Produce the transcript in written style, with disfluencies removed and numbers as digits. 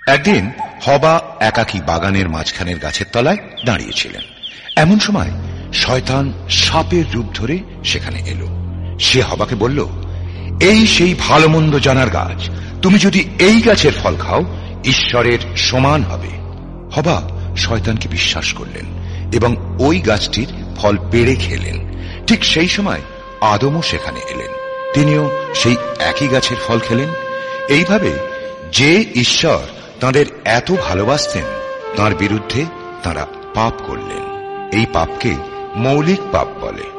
একদিন হবা একাকী বাগানের মাঝখানের গাছের তলায় দাঁড়িয়েছিলেন। এমন সময় শয়তান সাপের রূপ ধরে সেখানে এলো। সে হবাকে বলল, এই সেই ভালো মন্দ জানার গাছ, তুমি যদি এই গাছের ফল খাও ঈশ্বরের সমান হবে। হবা শয়তানকে বিশ্বাস করলেন এবং ওই গাছটির ফল পেড়ে খেলেন। ঠিক সেই সময় আদমও সেখানে এলেন, তিনিও সেই একই গাছের ফল খেলেন। এইভাবে যে ঈশ্বর তাঁদের এত ভালোবাসতেন, তাঁর বিরুদ্ধে তাঁরা পাপ করলেন। এই পাপকে মৌলিক পাপ বলে।